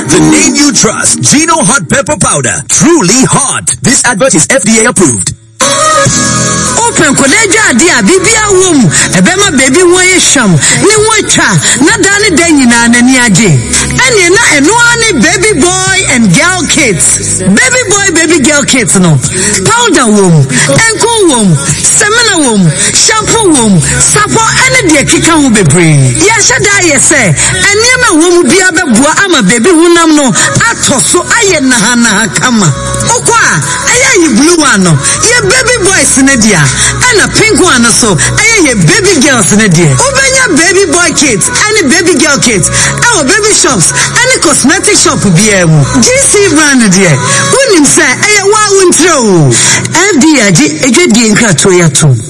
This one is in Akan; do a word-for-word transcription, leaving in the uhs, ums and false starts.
The name you trust, Gino Hot Pepper Powder. Truly hot. This advert is F D A approved. Open koleja dia bibia wom ebema baby won sham ni woncha na dane dan nyina nani age ene na eno ani baby boy and girl kids baby boy baby girl kids no powder wom enko wom semina wom shampoo wom sapo ene de kika ho bebre ya shada ye se ene ma wom bia beboa ama baby hunam no atoso aye na ha na kama okwa aye yi blue one no ye baby boys ne dia and a pink one so aye baby girls ne dia ubenya baby boy kids and baby girl kids our baby shops and cosmetic shop biemu G C brand dia unim say aye wa untro F D A edwedi nkrato yato